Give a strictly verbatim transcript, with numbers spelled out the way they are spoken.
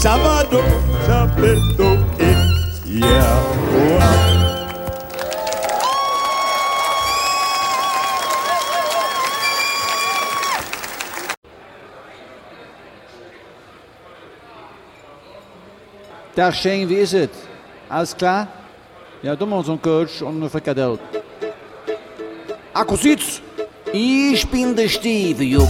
Sabado, Sabeto, yeah, wow. Dag Shane, wie is het? Alles klar? Ja, doe maar zo'n coach und eine Frikadelle. Akkusiz, ich bin der Steve, you